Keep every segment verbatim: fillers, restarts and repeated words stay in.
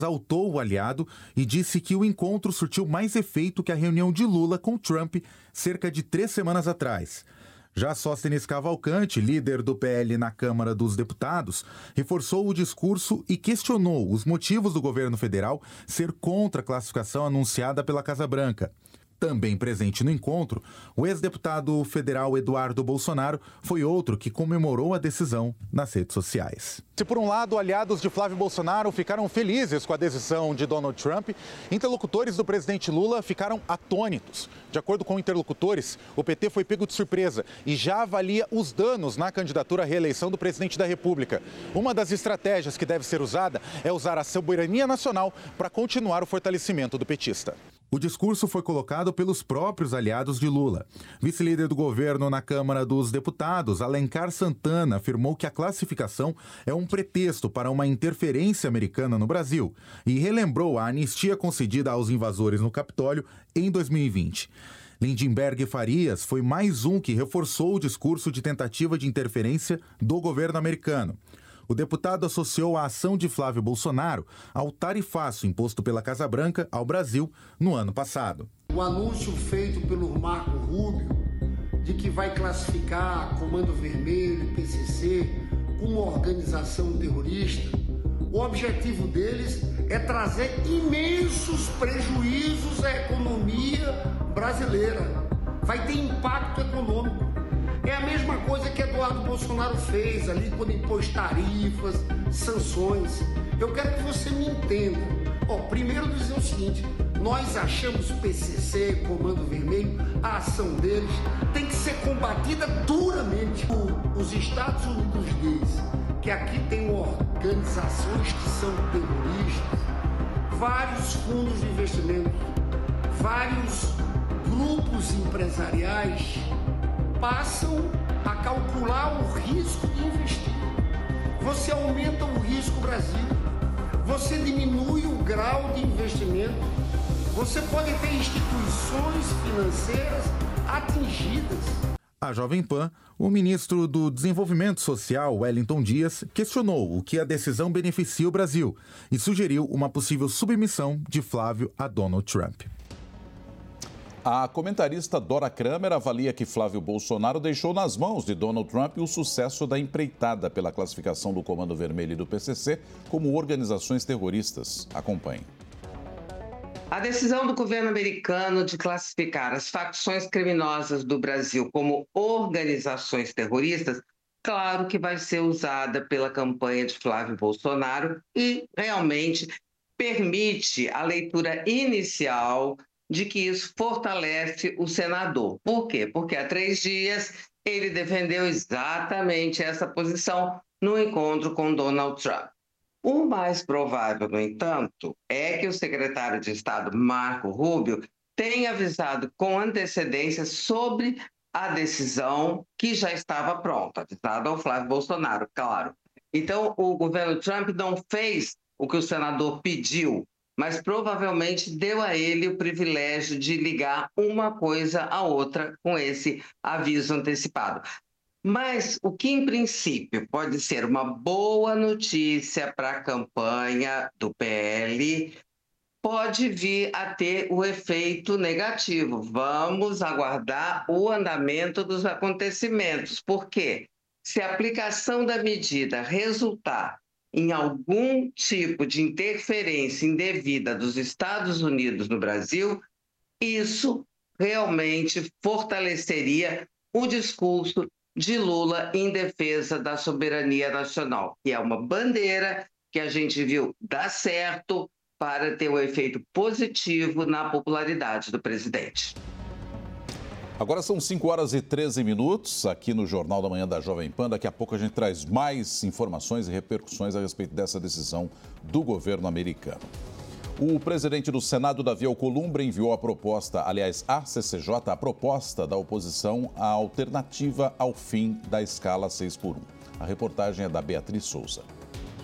exaltou o aliado e disse que o encontro surtiu mais efeito que a reunião de Lula com Trump cerca de três semanas atrás. Já Sóstenes Cavalcante, líder do P L na Câmara dos Deputados, reforçou o discurso e questionou os motivos do governo federal ser contra a classificação anunciada pela Casa Branca. Também presente no encontro, o ex-deputado federal Eduardo Bolsonaro foi outro que comemorou a decisão nas redes sociais. Se por um lado, aliados de Flávio Bolsonaro ficaram felizes com a decisão de Donald Trump, interlocutores do presidente Lula ficaram atônitos. De acordo com interlocutores, o P T foi pego de surpresa e já avalia os danos na candidatura à reeleição do presidente da República. Uma das estratégias que deve ser usada é usar a soberania nacional para continuar o fortalecimento do petista. O discurso foi colocado pelos próprios aliados de Lula. Vice-líder do governo na Câmara dos Deputados, Alencar Santana, afirmou que a classificação é um pretexto para uma interferência americana no Brasil e relembrou a anistia concedida aos invasores no Capitólio em dois mil e vinte. Lindenberg Farias foi mais um que reforçou o discurso de tentativa de interferência do governo americano. O deputado associou a ação de Flávio Bolsonaro ao tarifaço imposto pela Casa Branca ao Brasil no ano passado. O anúncio feito pelo Marco Rubio de que vai classificar Comando Vermelho e P C C como organização terrorista, o objetivo deles é trazer imensos prejuízos à economia brasileira. Vai ter impacto econômico. É a mesma coisa que Eduardo Bolsonaro fez ali quando impôs tarifas, sanções. Eu quero que você me entenda. Ó, primeiro dizer o seguinte, nós achamos o P C C, Comando Vermelho, a ação deles tem que ser combatida duramente. Os Estados Unidos diz que aqui tem organizações que são terroristas, vários fundos de investimento, vários grupos empresariais passam a calcular o risco de investir. Você aumenta o risco Brasil, você diminui o grau de investimento, você pode ter instituições financeiras atingidas. A Jovem Pan, o ministro do Desenvolvimento Social, Wellington Dias, questionou o que a decisão beneficia o Brasil e sugeriu uma possível submissão de Flávio a Donald Trump. A comentarista Dora Kramer avalia que Flávio Bolsonaro deixou nas mãos de Donald Trump o sucesso da empreitada pela classificação do Comando Vermelho e do P C C como organizações terroristas. Acompanhe. A decisão do governo americano de classificar as facções criminosas do Brasil como organizações terroristas, claro que vai ser usada pela campanha de Flávio Bolsonaro e realmente permite a leitura inicial de que isso fortalece o senador. Por quê? Porque há três dias ele defendeu exatamente essa posição no encontro com Donald Trump. O mais provável, no entanto, é que o secretário de Estado, Marco Rubio, tenha avisado com antecedência sobre a decisão que já estava pronta, avisado ao Flávio Bolsonaro, claro. Então, o governo Trump não fez o que o senador pediu, mas provavelmente deu a ele o privilégio de ligar uma coisa à outra com esse aviso antecipado. Mas o que, em princípio, pode ser uma boa notícia para a campanha do P L, pode vir a ter o efeito negativo. Vamos aguardar o andamento dos acontecimentos. Por quê? Se a aplicação da medida resultar em algum tipo de interferência indevida dos Estados Unidos no Brasil, isso realmente fortaleceria o discurso de Lula em defesa da soberania nacional, que é uma bandeira que a gente viu dar certo para ter um efeito positivo na popularidade do presidente. Agora são cinco horas e treze minutos aqui no Jornal da Manhã da Jovem Pan. Daqui a pouco a gente traz mais informações e repercussões a respeito dessa decisão do governo americano. O presidente do Senado, Davi Alcolumbre, enviou a proposta, aliás, à C C J, a proposta da oposição à alternativa ao fim da escala seis por um. A reportagem é da Beatriz Souza.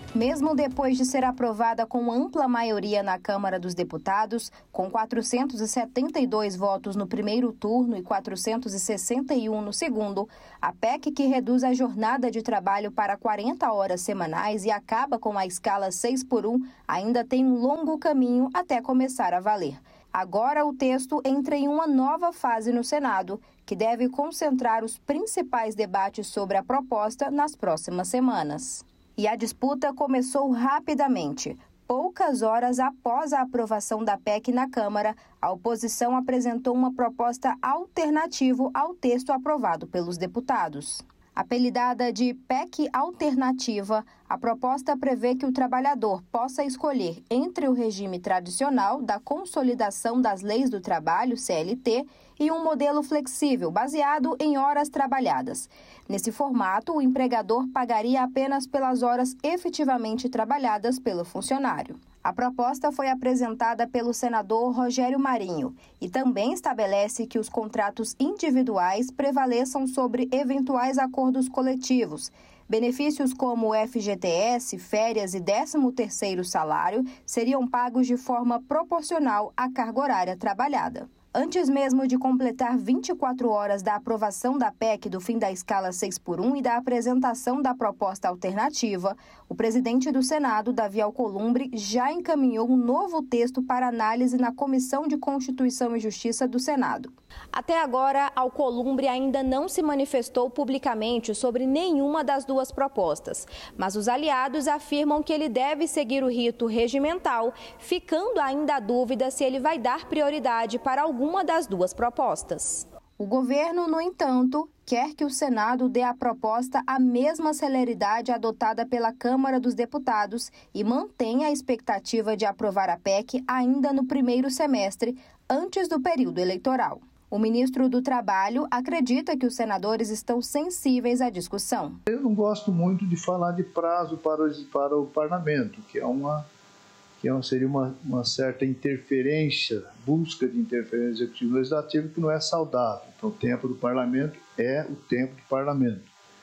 Mesmo depois de ser aprovada com ampla maioria na Câmara dos Deputados, com quatrocentos e setenta e dois votos no primeiro turno e quatrocentos e sessenta e um no segundo, a P E C que reduz a jornada de trabalho para quarenta horas semanais e acaba com a escala seis por um ainda tem um longo caminho até começar a valer. Agora o texto entra em uma nova fase no Senado, que deve concentrar os principais debates sobre a proposta nas próximas semanas. E a disputa começou rapidamente. Poucas horas após a aprovação da P E C na Câmara, a oposição apresentou uma proposta alternativa ao texto aprovado pelos deputados. Apelidada de P E C alternativa, a proposta prevê que o trabalhador possa escolher entre o regime tradicional da Consolidação das Leis do Trabalho, C L T, e um modelo flexível, baseado em horas trabalhadas. Nesse formato, o empregador pagaria apenas pelas horas efetivamente trabalhadas pelo funcionário. A proposta foi apresentada pelo senador Rogério Marinho e também estabelece que os contratos individuais prevaleçam sobre eventuais acordos coletivos. Benefícios como o F G T S, férias e décimo terceiro salário seriam pagos de forma proporcional à carga horária trabalhada. Antes mesmo de completar vinte e quatro horas da aprovação da P E C do fim da escala seis por um e da apresentação da proposta alternativa, o presidente do Senado, Davi Alcolumbre, já encaminhou um novo texto para análise na Comissão de Constituição e Justiça do Senado. Até agora, Alcolumbre ainda não se manifestou publicamente sobre nenhuma das duas propostas, mas os aliados afirmam que ele deve seguir o rito regimental, ficando ainda a dúvida se ele vai dar prioridade para alguma das duas propostas. O governo, no entanto, quer que o Senado dê à proposta a mesma celeridade adotada pela Câmara dos Deputados e mantenha a expectativa de aprovar a P E C ainda no primeiro semestre, antes do período eleitoral. O ministro do Trabalho acredita que os senadores estão sensíveis à discussão. Eu não gosto muito de falar de prazo para o, para o parlamento, que é uma, que é, seria uma, uma certa interferência, busca de interferência executivo-legislativa, que não é saudável. Então, o tempo do parlamento é o tempo do parlamento.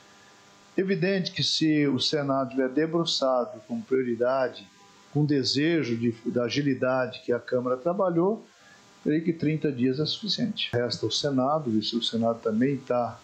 Evidente que se o Senado estiver debruçado com prioridade, com desejo de, da agilidade que a Câmara trabalhou, creio que trinta dias é suficiente. Resta o Senado, e se o Senado também está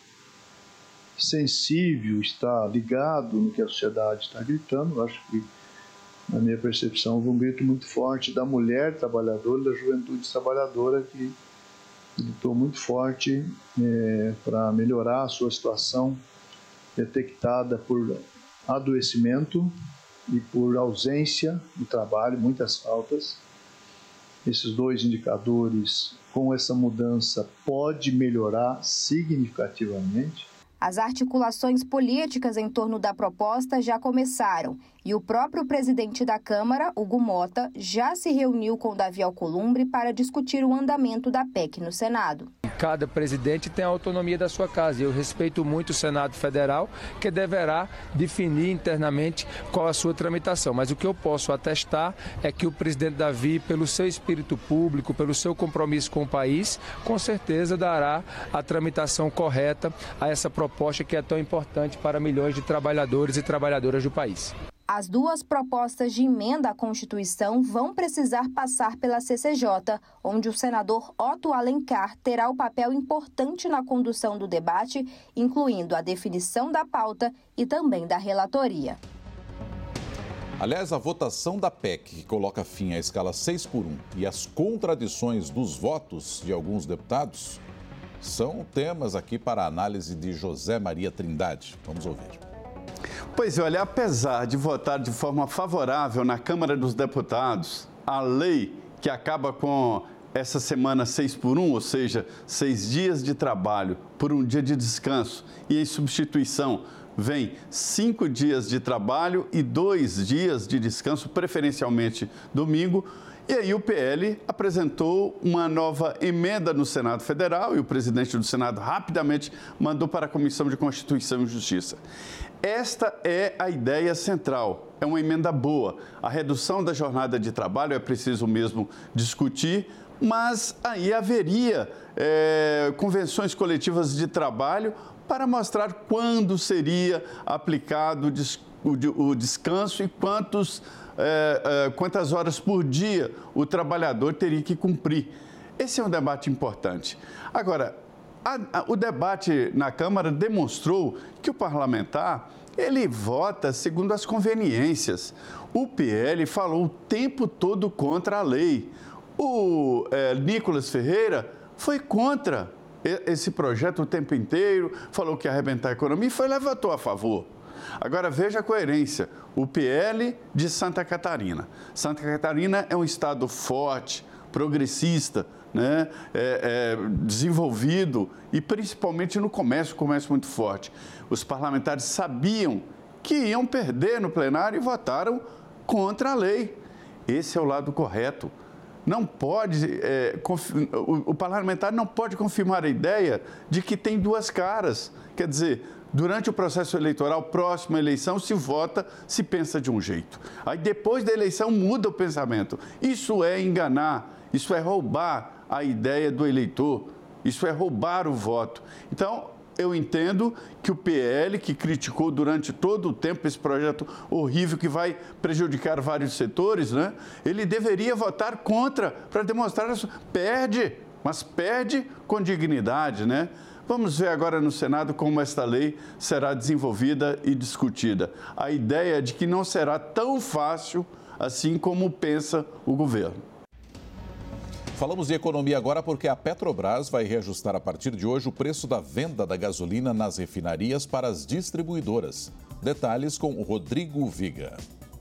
sensível, está ligado no que a sociedade está gritando, eu acho que, na minha percepção, houve um grito muito forte da mulher trabalhadora, da juventude trabalhadora, que gritou muito forte é, para melhorar a sua situação detectada por adoecimento e por ausência do trabalho, muitas faltas. Esses dois indicadores, com essa mudança, pode melhorar significativamente. As articulações políticas em torno da proposta já começaram e o próprio presidente da Câmara, Hugo Mota, já se reuniu com Davi Alcolumbre para discutir o andamento da P E C no Senado. Cada presidente tem a autonomia da sua casa e eu respeito muito o Senado Federal, que deverá definir internamente qual a sua tramitação. Mas o que eu posso atestar é que o presidente Davi, pelo seu espírito público, pelo seu compromisso com o país, com certeza dará a tramitação correta a essa proposta que é tão importante para milhões de trabalhadores e trabalhadoras do país. As duas propostas de emenda à Constituição vão precisar passar pela C C J, onde o senador Otto Alencar terá o papel importante na condução do debate, incluindo a definição da pauta e também da relatoria. Aliás, a votação da P E C, que coloca fim à escala seis por um, e as contradições dos votos de alguns deputados são temas aqui para a análise de José Maria Trindade. Vamos ouvir. Pois olha, apesar de votar de forma favorável na Câmara dos Deputados, a lei que acaba com essa semana seis por um, ou seja, seis dias de trabalho por um dia de descanso, e em substituição vem cinco dias de trabalho e dois dias de descanso, preferencialmente domingo. E aí o P L apresentou uma nova emenda no Senado Federal e o presidente do Senado rapidamente mandou para a Comissão de Constituição e Justiça. Esta é a ideia central, é uma emenda boa. A redução da jornada de trabalho é preciso mesmo discutir, mas aí haveria é, convenções coletivas de trabalho para mostrar quando seria aplicado o, o descanso e quantos, é, é, quantas horas por dia o trabalhador teria que cumprir. Esse é um debate importante. Agora, a, a, o debate na Câmara demonstrou que o parlamentar, ele vota segundo as conveniências. O P L falou o tempo todo contra a lei. O é, Nicolas Ferreira foi contra esse projeto o tempo inteiro, falou que ia arrebentar a economia e foi lá e votou a favor. Agora, veja a coerência. O P L de Santa Catarina. Santa Catarina é um estado forte, progressista, né? é, é, desenvolvido e principalmente no comércio, comércio muito forte. Os parlamentares sabiam que iam perder no plenário e votaram contra a lei. Esse é o lado correto. Não pode, é, o, o parlamentar não pode confirmar a ideia de que tem duas caras. Quer dizer, durante o processo eleitoral, próxima eleição, se vota, se pensa de um jeito. Aí depois da eleição muda o pensamento. Isso é enganar, isso é roubar a ideia do eleitor, isso é roubar o voto. Então, eu entendo que o P L, que criticou durante todo o tempo esse projeto horrível que vai prejudicar vários setores, né? Ele deveria votar contra para demonstrar isso. Perde, mas perde com dignidade, né? Vamos ver agora no Senado como esta lei será desenvolvida e discutida. A ideia é de que não será tão fácil assim como pensa o governo. Falamos de economia agora porque a Petrobras vai reajustar a partir de hoje o preço da venda da gasolina nas refinarias para as distribuidoras. Detalhes com o Rodrigo Viga.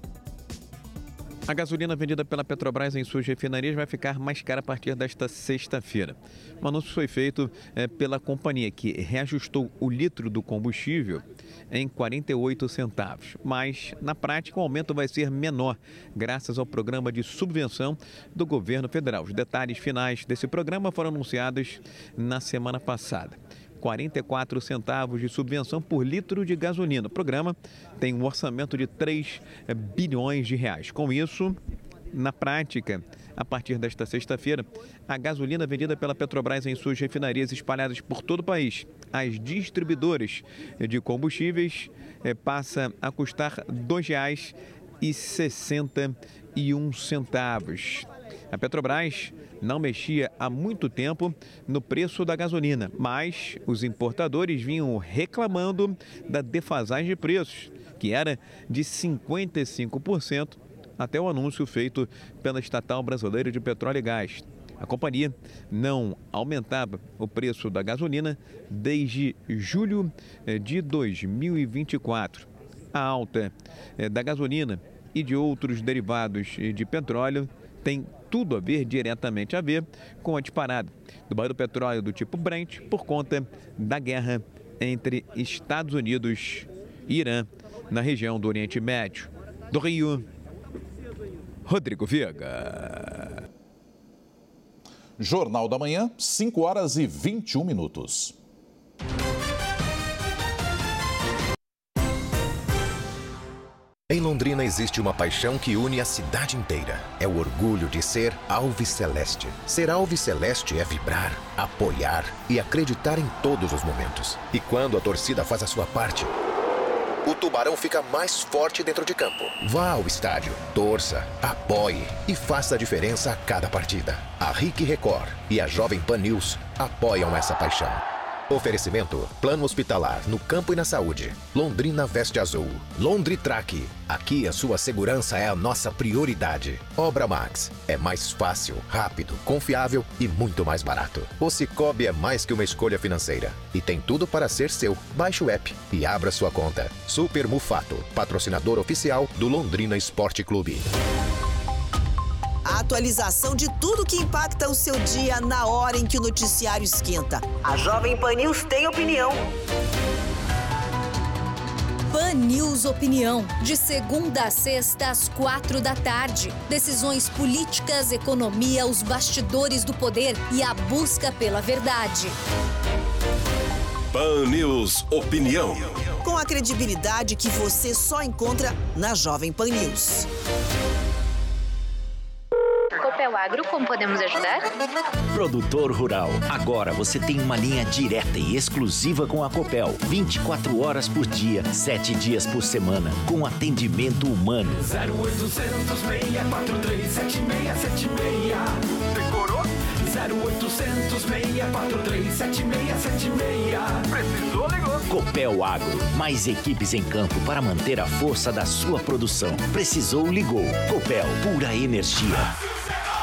A gasolina vendida pela Petrobras em suas refinarias vai ficar mais cara a partir desta sexta-feira. O anúncio foi feito é, pela companhia, que reajustou o litro do combustível em quarenta e oito centavos. Mas, na prática, o aumento vai ser menor, graças ao programa de subvenção do governo federal. Os detalhes finais desse programa foram anunciados na semana passada. quarenta e quatro centavos de subvenção por litro de gasolina. O programa tem um orçamento de três bilhões de reais. Com isso, na prática, a partir desta sexta-feira, a gasolina vendida pela Petrobras em suas refinarias espalhadas por todo o país, as distribuidoras de combustíveis, passa a custar dois reais e sessenta e um centavos. A Petrobras não mexia há muito tempo no preço da gasolina, mas os importadores vinham reclamando da defasagem de preços, que era de cinquenta e cinco por cento até o anúncio feito pela Estatal Brasileira de Petróleo e Gás. A companhia não aumentava o preço da gasolina desde julho de dois mil e vinte e quatro. A alta da gasolina e de outros derivados de petróleo tem tudo a ver, diretamente a ver, com a disparada do barril do petróleo do tipo Brent por conta da guerra entre Estados Unidos e Irã na região do Oriente Médio. Do Rio, Rodrigo Viga. Jornal da Manhã, cinco horas e vinte e um minutos. Em Londrina existe uma paixão que une a cidade inteira. É o orgulho de ser alviceleste. Ser alviceleste é vibrar, apoiar e acreditar em todos os momentos. E quando a torcida faz a sua parte, o Tubarão fica mais forte dentro de campo. Vá ao estádio, torça, apoie e faça a diferença a cada partida. A Rick Record e a Jovem Pan News apoiam essa paixão. Oferecimento: Plano Hospitalar no Campo e na Saúde. Londrina Veste Azul. Londritrack. Aqui a sua segurança é a nossa prioridade. Obra Max. É mais fácil, rápido, confiável e muito mais barato. O Cicobi é mais que uma escolha financeira e tem tudo para ser seu. Baixe o app e abra sua conta. Super Mufato, patrocinador oficial do Londrina Esporte Clube. A atualização de tudo que impacta o seu dia na hora em que o noticiário esquenta. A Jovem Pan News tem opinião. Pan News Opinião, de segunda a sexta às quatro da tarde. Decisões políticas, economia, os bastidores do poder e a busca pela verdade. Pan News Opinião. Com a credibilidade que você só encontra na Jovem Pan News. Copel Agro, como podemos ajudar? Produtor rural, agora você tem uma linha direta e exclusiva com a Copel. vinte e quatro horas por dia, sete dias por semana, com atendimento humano. zero oitocentos, seis quatro três, sete seis sete seis. Decorou? zero oitocentos, seis quatro três, sete seis sete seis. Precisou, ligou. Copel Agro, mais equipes em campo para manter a força da sua produção. Precisou, ligou. Copel, pura energia.